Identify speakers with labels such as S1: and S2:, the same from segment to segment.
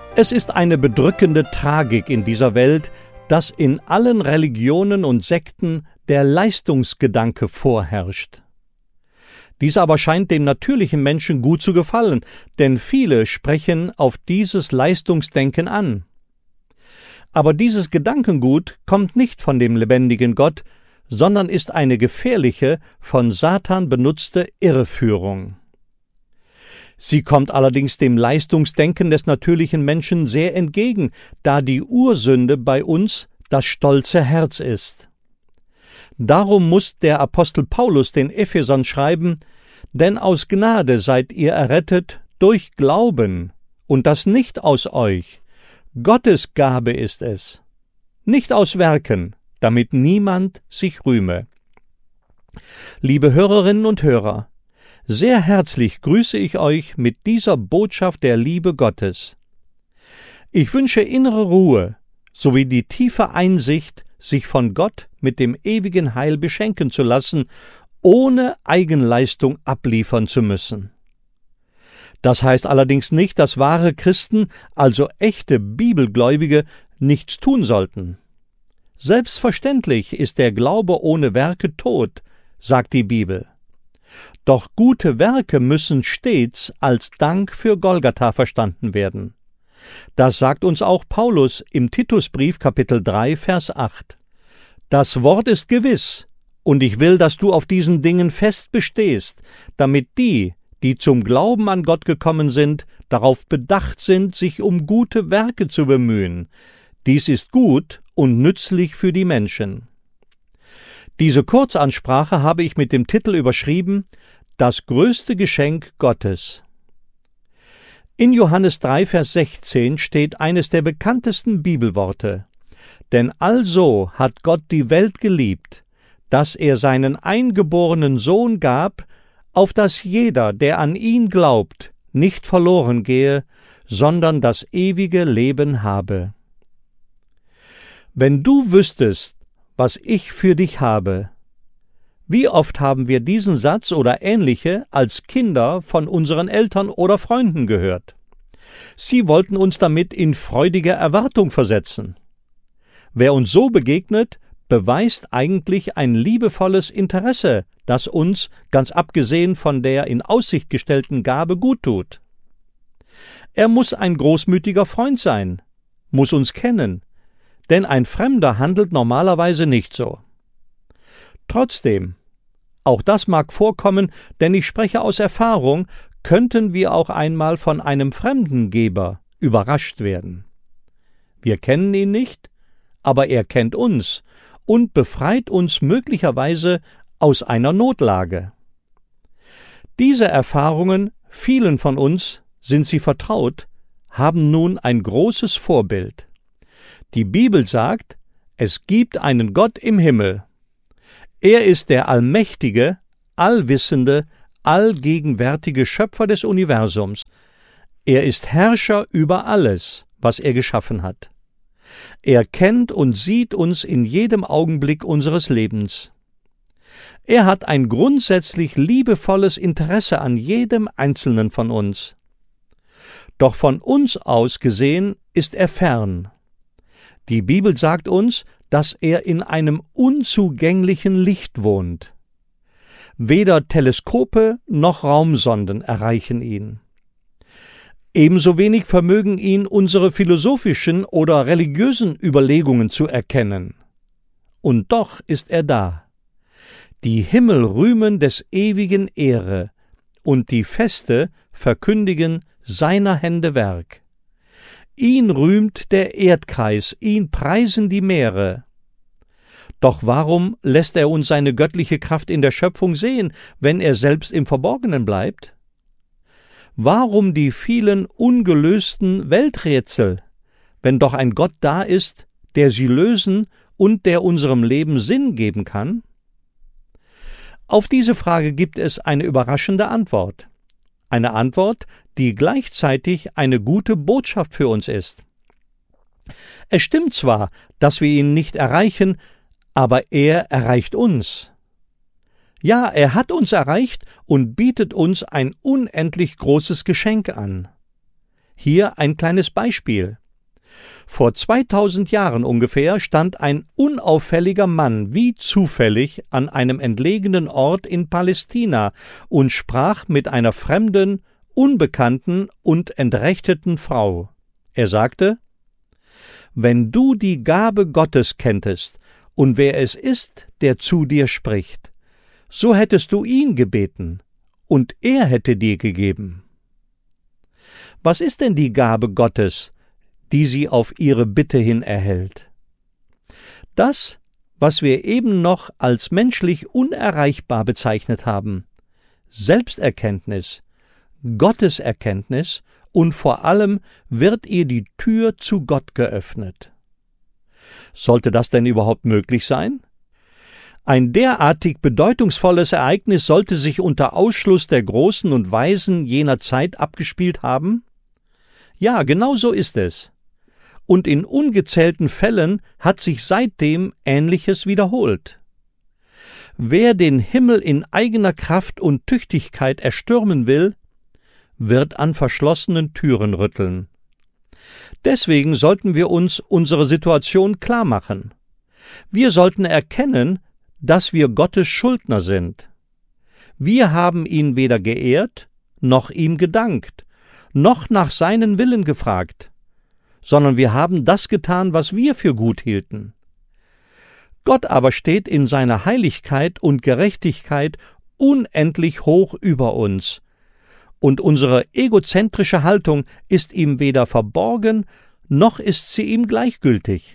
S1: Es ist eine bedrückende Tragik in dieser Welt, dass in allen Religionen und Sekten der Leistungsgedanke vorherrscht. Dies aber scheint dem natürlichen Menschen gut zu gefallen, denn viele sprechen auf dieses Leistungsdenken an. Aber dieses Gedankengut kommt nicht von dem lebendigen Gott, sondern ist eine gefährliche, von Satan benutzte Irreführung. Sie kommt allerdings dem Leistungsdenken des natürlichen Menschen sehr entgegen, da die Ursünde bei uns das stolze Herz ist. Darum muss der Apostel Paulus den Ephesern schreiben: Denn aus Gnade seid ihr errettet durch Glauben, und das nicht aus euch. Gottes Gabe ist es, nicht aus Werken, damit niemand sich rühme. Liebe Hörerinnen und Hörer, sehr herzlich grüße ich euch mit dieser Botschaft der Liebe Gottes. Ich wünsche innere Ruhe sowie die tiefe Einsicht, sich von Gott mit dem ewigen Heil beschenken zu lassen, ohne Eigenleistung abliefern zu müssen. Das heißt allerdings nicht, dass wahre Christen, also echte Bibelgläubige, nichts tun sollten. Selbstverständlich ist der Glaube ohne Werke tot, sagt die Bibel. Doch gute Werke müssen stets als Dank für Golgatha verstanden werden. Das sagt uns auch Paulus im Titusbrief Kapitel 3, Vers 8. Das Wort ist gewiss, und ich will, dass du auf diesen Dingen fest bestehst, damit die zum Glauben an Gott gekommen sind, darauf bedacht sind, sich um gute Werke zu bemühen. Dies ist gut und nützlich für die Menschen. Diese Kurzansprache habe ich mit dem Titel überschrieben: Das größte Geschenk Gottes. In Johannes 3, Vers 16 steht eines der bekanntesten Bibelworte: Denn also hat Gott die Welt geliebt, dass er seinen eingeborenen Sohn gab, auf dass jeder, der an ihn glaubt, nicht verloren gehe, sondern das ewige Leben habe. Wenn du wüsstest, was ich für dich habe. Wie oft haben wir diesen Satz oder ähnliche als Kinder von unseren Eltern oder Freunden gehört? Sie wollten uns damit in freudige Erwartung versetzen. Wer uns so begegnet, beweist eigentlich ein liebevolles Interesse, das uns, ganz abgesehen von der in Aussicht gestellten Gabe, guttut. Er muss ein großmütiger Freund sein, muss uns kennen, denn ein Fremder handelt normalerweise nicht so. Trotzdem, auch das mag vorkommen, denn ich spreche aus Erfahrung, könnten wir auch einmal von einem fremden Geber überrascht werden. Wir kennen ihn nicht, aber er kennt uns und befreit uns möglicherweise aus einer Notlage. Diese Erfahrungen, vielen von uns sind sie vertraut, haben nun ein großes Vorbild. Die Bibel sagt, es gibt einen Gott im Himmel. Er ist der allmächtige, allwissende, allgegenwärtige Schöpfer des Universums. Er ist Herrscher über alles, was er geschaffen hat. Er kennt und sieht uns in jedem Augenblick unseres Lebens. Er hat ein grundsätzlich liebevolles Interesse an jedem Einzelnen von uns. Doch von uns aus gesehen ist er fern. Die Bibel sagt uns, dass er in einem unzugänglichen Licht wohnt. Weder Teleskope noch Raumsonden erreichen ihn. Ebenso wenig vermögen ihn unsere philosophischen oder religiösen Überlegungen zu erkennen. Und doch ist er da. Die Himmel rühmen des ewigen Ehre, und die Feste verkündigen seiner Hände Werk. Ihn rühmt der Erdkreis, ihn preisen die Meere. Doch warum lässt er uns seine göttliche Kraft in der Schöpfung sehen, wenn er selbst im Verborgenen bleibt? Warum die vielen ungelösten Welträtsel, wenn doch ein Gott da ist, der sie lösen und der unserem Leben Sinn geben kann? Auf diese Frage gibt es eine überraschende Antwort. Eine Antwort, die gleichzeitig eine gute Botschaft für uns ist. Es stimmt zwar, dass wir ihn nicht erreichen, aber er erreicht uns. Ja, er hat uns erreicht und bietet uns ein unendlich großes Geschenk an. Hier ein kleines Beispiel. Vor 2000 Jahren ungefähr stand ein unauffälliger Mann wie zufällig an einem entlegenen Ort in Palästina und sprach mit einer fremden, unbekannten und entrechteten Frau. Er sagte: »Wenn du die Gabe Gottes kenntest und wer es ist, der zu dir spricht, so hättest du ihn gebeten, und er hätte dir gegeben.« Was ist denn die Gabe Gottes, die sie auf ihre Bitte hin erhält? Das, was wir eben noch als menschlich unerreichbar bezeichnet haben: Selbsterkenntnis, Gotteserkenntnis, und vor allem wird ihr die Tür zu Gott geöffnet. Sollte das denn überhaupt möglich sein? Ein derartig bedeutungsvolles Ereignis sollte sich unter Ausschluss der Großen und Weisen jener Zeit abgespielt haben? Ja, genau so ist es. Und in ungezählten Fällen hat sich seitdem Ähnliches wiederholt. Wer den Himmel in eigener Kraft und Tüchtigkeit erstürmen will, wird an verschlossenen Türen rütteln. Deswegen sollten wir uns unsere Situation klar machen. Wir sollten erkennen, dass wir Gottes Schuldner sind. Wir haben ihn weder geehrt, noch ihm gedankt, noch nach seinen Willen gefragt, sondern wir haben das getan, was wir für gut hielten. Gott aber steht in seiner Heiligkeit und Gerechtigkeit unendlich hoch über uns, und unsere egozentrische Haltung ist ihm weder verborgen, noch ist sie ihm gleichgültig.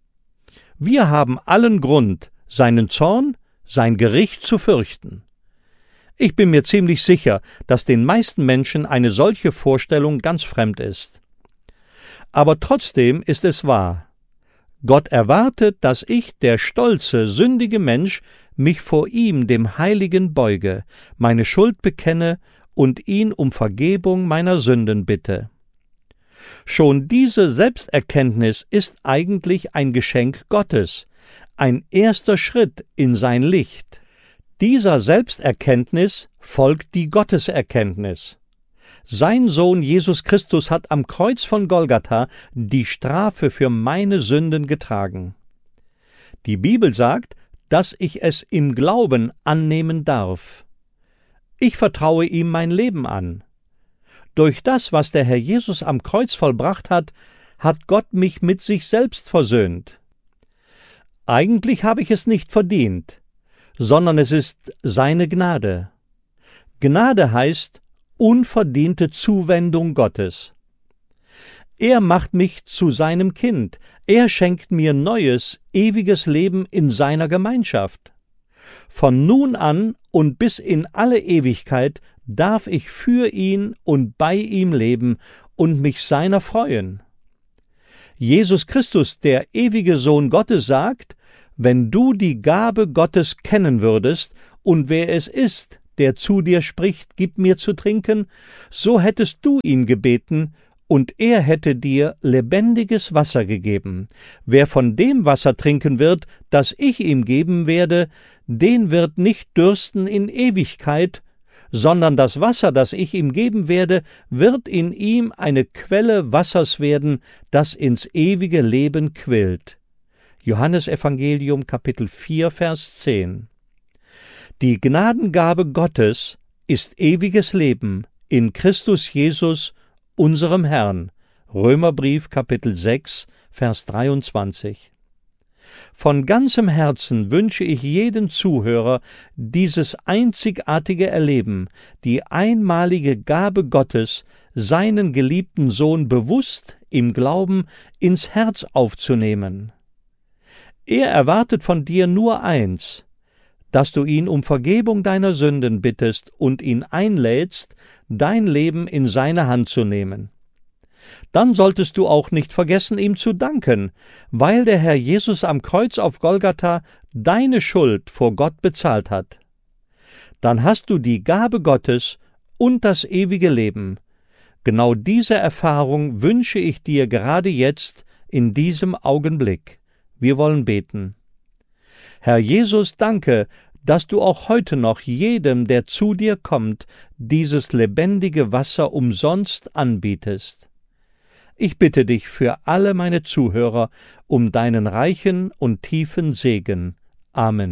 S1: Wir haben allen Grund, seinen Zorn, sein Gericht zu fürchten. Ich bin mir ziemlich sicher, dass den meisten Menschen eine solche Vorstellung ganz fremd ist. Aber trotzdem ist es wahr. Gott erwartet, dass ich, der stolze, sündige Mensch, mich vor ihm, dem Heiligen, beuge, meine Schuld bekenne und ihn um Vergebung meiner Sünden bitte. Schon diese Selbsterkenntnis ist eigentlich ein Geschenk Gottes, ein erster Schritt in sein Licht. Dieser Selbsterkenntnis folgt die Gotteserkenntnis. Sein Sohn Jesus Christus hat am Kreuz von Golgatha die Strafe für meine Sünden getragen. Die Bibel sagt, dass ich es im Glauben annehmen darf. Ich vertraue ihm mein Leben an. Durch das, was der Herr Jesus am Kreuz vollbracht hat, hat Gott mich mit sich selbst versöhnt. Eigentlich habe ich es nicht verdient, sondern es ist seine Gnade. Gnade heißt unverdiente Zuwendung Gottes. Er macht mich zu seinem Kind. Er schenkt mir neues, ewiges Leben in seiner Gemeinschaft. Von nun an und bis in alle Ewigkeit darf ich für ihn und bei ihm leben und mich seiner freuen. Jesus Christus, der ewige Sohn Gottes, sagt: Wenn du die Gabe Gottes kennen würdest und wer es ist, der zu dir spricht, gib mir zu trinken, so hättest du ihn gebeten, und er hätte dir lebendiges Wasser gegeben. Wer von dem Wasser trinken wird, das ich ihm geben werde, den wird nicht dürsten in Ewigkeit, sondern das Wasser, das ich ihm geben werde, wird in ihm eine Quelle Wassers werden, das ins ewige Leben quillt. Johannesevangelium Kapitel 4, Vers 10. Die Gnadengabe Gottes ist ewiges Leben in Christus Jesus, unserem Herrn. Römerbrief Kapitel 6, Vers 23. Von ganzem Herzen wünsche ich jedem Zuhörer dieses einzigartige Erleben, die einmalige Gabe Gottes, seinen geliebten Sohn bewusst im Glauben ins Herz aufzunehmen. Er erwartet von dir nur eins, dass du ihn um Vergebung deiner Sünden bittest und ihn einlädst, dein Leben in seine Hand zu nehmen. Dann solltest du auch nicht vergessen, ihm zu danken, weil der Herr Jesus am Kreuz auf Golgatha deine Schuld vor Gott bezahlt hat. Dann hast du die Gabe Gottes und das ewige Leben. Genau diese Erfahrung wünsche ich dir gerade jetzt, in diesem Augenblick. Wir wollen beten. Herr Jesus, danke, dass du auch heute noch jedem, der zu dir kommt, dieses lebendige Wasser umsonst anbietest. Ich bitte dich für alle meine Zuhörer um deinen reichen und tiefen Segen. Amen.